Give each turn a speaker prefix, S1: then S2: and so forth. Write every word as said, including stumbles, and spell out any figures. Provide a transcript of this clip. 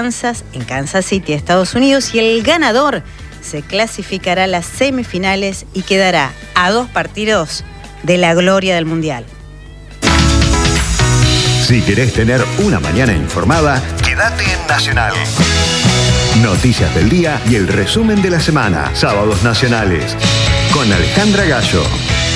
S1: Kansas, en Kansas City, Estados Unidos, y el ganador se clasificará a las semifinales y quedará a dos partidos de la gloria del Mundial.
S2: Si querés tener una mañana informada, quédate en Nacional. Noticias del día y el resumen de la semana. Sábados Nacionales. Con Alejandra Gallo.